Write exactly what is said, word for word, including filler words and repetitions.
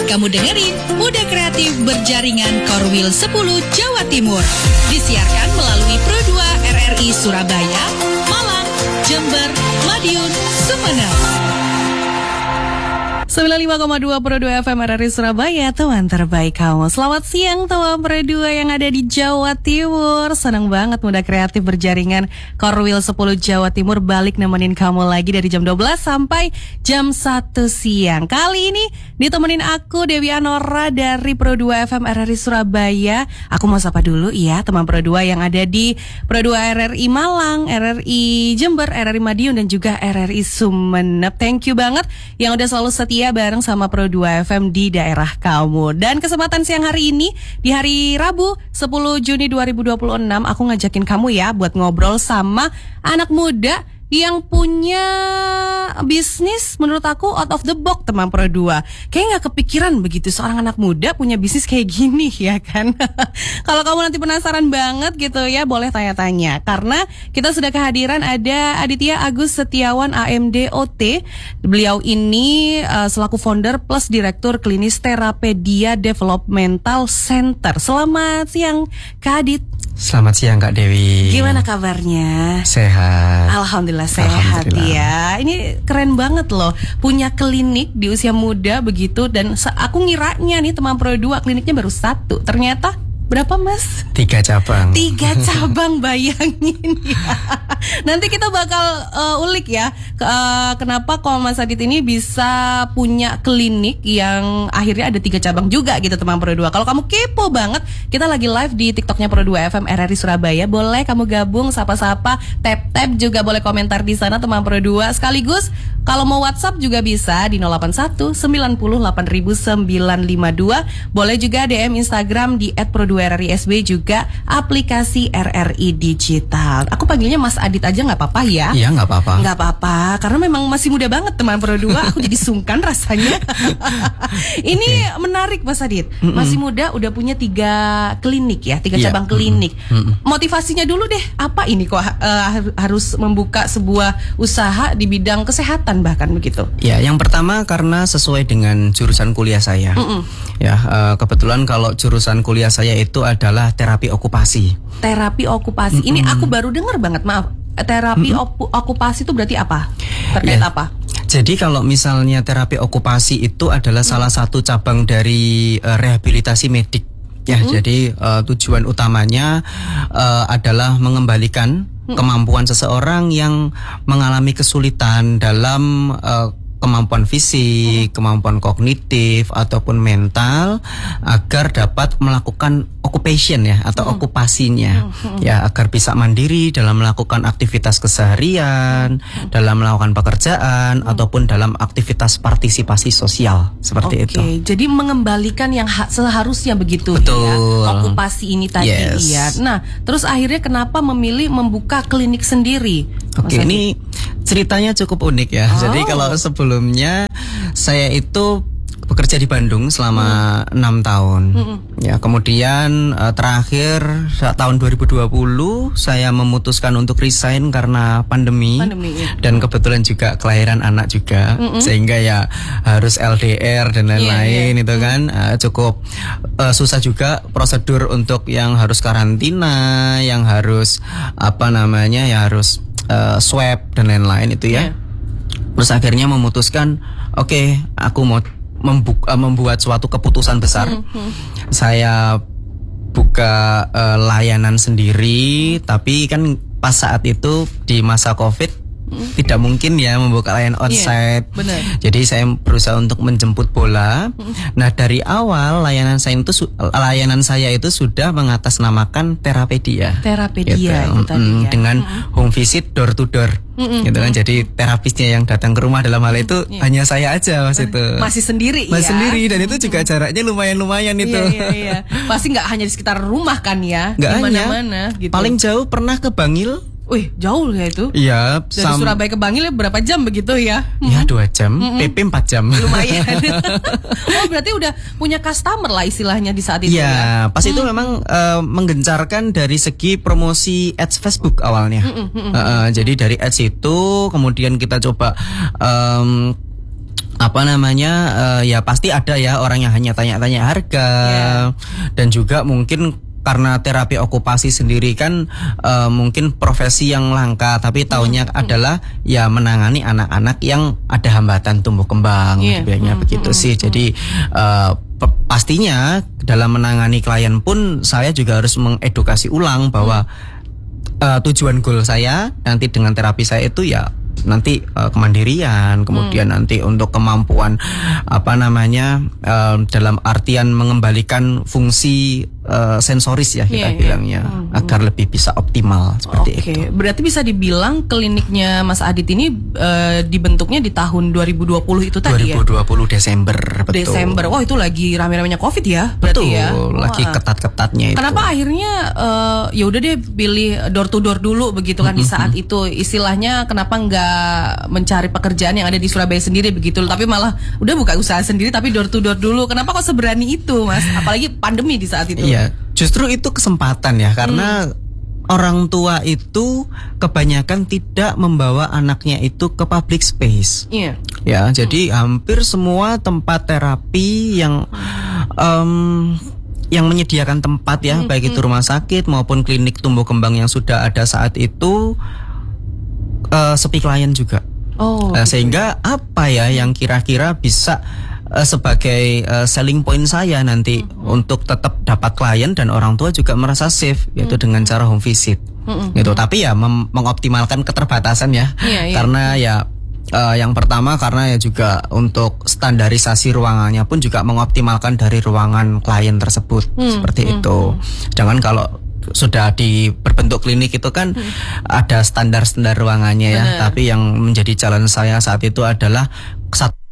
Kamu dengerin Muda Kreatif Berjaringan Korwil sepuluh Jawa Timur. Disiarkan melalui Pro dua R R I Surabaya, Malang, Jember, Madiun, Sumeneb. sembilan puluh lima koma dua Pro dua F M R R I Surabaya, teman terbaik kamu. Selamat siang teman Pro dua yang ada di Jawa Timur. Senang banget Muda Kreatif Berjaringan Korwil sepuluh Jawa Timur balik nemenin kamu lagi dari jam dua belas sampai jam satu siang. Kali ini ditemenin aku Dewi Anora dari Pro dua F M R R I Surabaya. Aku mau sapa dulu ya teman Pro dua yang ada di Pro dua R R I Malang, R R I Jember, R R I Madiun dan juga R R I Sumeneb. Thank you banget yang udah selalu setia bareng sama Pro dua F M di daerah kamu. Dan kesempatan siang hari ini di hari Rabu sepuluh Juni dua ribu dua puluh enam aku ngajakin kamu ya buat ngobrol sama anak muda yang punya bisnis menurut aku out of the box teman Pro dua. Kayaknya gak kepikiran begitu seorang anak muda punya bisnis kayak gini ya kan. Kalau kamu nanti penasaran banget gitu ya, boleh tanya-tanya. Karena kita sudah kehadiran ada Aditya Agus Setiawan A M D O T. Beliau ini uh, selaku founder plus direktur klinis Terapedia Developmental Center. Selamat siang Kak Adit. Selamat siang Kak Dewi. Gimana kabarnya? Sehat. Alhamdulillah sehat ya. Ini keren banget loh, punya klinik di usia muda begitu. Dan aku ngiranya nih teman Pro dua kliniknya baru satu. Ternyata berapa mas? Tiga cabang. Tiga cabang, bayangin ya. Nanti kita bakal uh, ulik ya ke, uh, kenapa kalau Mas Adit ini bisa punya klinik yang akhirnya ada tiga cabang juga gitu teman Pro dua. Kalau kamu kepo banget, kita lagi live di TikToknya Pro dua F M R R I Surabaya. Boleh kamu gabung, sapa-sapa, tap-tap juga boleh komentar di sana teman Pro dua. Sekaligus kalau mau WhatsApp juga bisa di nol delapan satu sembilan nol delapan sembilan lima dua. Boleh juga D M Instagram di et pro dua R R I S B, juga aplikasi R R I Digital. Aku panggilnya Mas Adit aja nggak apa-apa ya? Iya nggak apa-apa. Nggak apa-apa, karena memang masih muda banget teman Pro dua. Aku jadi sungkan rasanya. Ini okay. Menarik Mas Adit. Mm-mm. Masih muda udah punya tiga klinik ya, tiga yeah. cabang klinik. Mm-mm. Motivasinya dulu deh, apa ini kok uh, harus membuka sebuah usaha di bidang kesehatan bahkan begitu? Ya, yang pertama karena sesuai dengan jurusan kuliah saya. Mm-mm. Ya, uh, kebetulan kalau jurusan kuliah saya itu adalah terapi okupasi. Terapi okupasi. Mm-mm. Ini aku baru dengar banget, maaf. Terapi op- okupasi itu berarti apa? Terkait yeah. apa? Jadi kalau misalnya terapi okupasi itu adalah mm. salah satu cabang dari uh, rehabilitasi medik. Ya, mm. jadi uh, tujuan utamanya uh, adalah mengembalikan mm. kemampuan seseorang yang mengalami kesulitan dalam uh, kemampuan fisik, kemampuan kognitif ataupun mental agar dapat melakukan occupation ya atau hmm. okupasinya hmm. ya agar bisa mandiri dalam melakukan aktivitas keseharian, hmm. dalam melakukan pekerjaan hmm. ataupun dalam aktivitas partisipasi sosial seperti okay. itu. Jadi mengembalikan yang ha- seharusnya begitu. Betul. Ya, okupasi ini tadi yes. ya. Nah, terus akhirnya kenapa memilih membuka klinik sendiri? Oke, okay, ini ceritanya cukup unik ya. Oh. Jadi kalau sebelumnya saya itu bekerja di Bandung selama enam hmm. tahun. Hmm. Ya, kemudian uh, terakhir saat tahun dua ribu dua puluh saya memutuskan untuk resign karena pandemi. Pandemi ya. Dan kebetulan juga kelahiran anak juga, hmm. sehingga ya harus L D R dan lain-lain yeah, yeah. itu kan uh, cukup uh, susah juga prosedur untuk yang harus karantina, yang harus apa namanya, ya harus Uh, swab dan lain-lain itu ya. Yeah. Terus akhirnya memutuskan, oke, okay, aku mau membuka, uh, membuat suatu keputusan besar. Mm-hmm. Saya buka uh, layanan sendiri, tapi kan pas saat itu di masa Covid Hmm. tidak mungkin ya membuka layanan onsite. Yeah, jadi saya berusaha untuk menjemput bola. Hmm. Nah, dari awal layanan saya itu layanan saya itu sudah mengatasnamakan Terapedia. Terapedia gitu. itu tadi ya. Dengan hmm. home visit door to door. Hmm. Gitu kan. Jadi terapisnya yang datang ke rumah dalam hal itu yeah. hanya saya aja Mas itu. Masih sendiri Masih ya. sendiri dan itu juga jaraknya lumayan-lumayan itu. Iya iya iya. Pasti enggak hanya di sekitar rumah kan ya. Di mana-mana gitu. Paling jauh pernah ke Bangil. Wih, jauh ya itu. Iya. Dari sam- Surabaya ke Bangil berapa jam begitu ya? Ya dua jam, mm-hmm. P P empat jam. Lumayan. Oh, berarti udah punya customer lah istilahnya di saat itu ya. Ya, pas mm. itu memang uh, menggencarkan dari segi promosi ads Facebook awalnya. Mm-hmm. Uh, uh, jadi dari ads itu kemudian kita coba um, apa namanya uh, ya pasti ada ya orang yang hanya tanya-tanya harga, yeah. Dan juga mungkin karena terapi okupasi sendiri kan uh, mungkin profesi yang langka, tapi taunya hmm. adalah ya menangani anak-anak yang ada hambatan tumbuh kembang, yeah. Biasanya hmm. begitu hmm. sih. Jadi uh, pastinya dalam menangani klien pun saya juga harus mengedukasi ulang bahwa uh, tujuan goal saya nanti dengan terapi saya itu ya nanti uh, kemandirian, kemudian hmm. nanti untuk kemampuan apa namanya uh, dalam artian mengembalikan fungsi uh, sensoris ya kita yeah, bilangnya yeah. hmm. agar lebih bisa optimal seperti okay. itu. Berarti bisa dibilang kliniknya Mas Adit ini uh, dibentuknya di tahun dua ribu dua puluh itu tadi ya? dua ribu dua puluh Desember, betul. Desember, wah itu lagi rame-ramenya Covid ya? Betul, ya? lagi oh, ketat-ketatnya itu. Kenapa akhirnya uh, ya udah deh pilih door to door dulu begitu kan mm-hmm. di saat itu, istilahnya kenapa nggak mencari pekerjaan yang ada di Surabaya sendiri begitu, tapi malah udah buka usaha sendiri tapi door to door dulu. Kenapa kok seberani itu, Mas? Apalagi pandemi di saat itu. Iya, justru itu kesempatan ya, karena hmm. orang tua itu kebanyakan tidak membawa anaknya itu ke public space. Iya. Ya, jadi hmm. hampir semua tempat terapi yang um, yang menyediakan tempat ya, hmm. baik itu rumah sakit maupun klinik tumbuh kembang yang sudah ada saat itu Uh, sepi klien juga, oh, uh, sehingga apa ya yang kira-kira bisa uh, sebagai uh, selling point saya nanti mm-hmm. untuk tetap dapat klien dan orang tua juga merasa safe, yaitu mm-hmm. dengan cara home visit, mm-hmm. gitu. Tapi ya mem- mengoptimalkan keterbatasan ya, yeah, yeah. karena ya uh, yang pertama karena ya juga untuk standarisasi ruangannya pun juga mengoptimalkan dari ruangan klien tersebut, mm-hmm. seperti itu. Jangan kalau sudah di berbentuk klinik itu kan hmm. ada standar-standar ruangannya ya. Bener. Tapi yang menjadi jalan saya saat itu adalah satu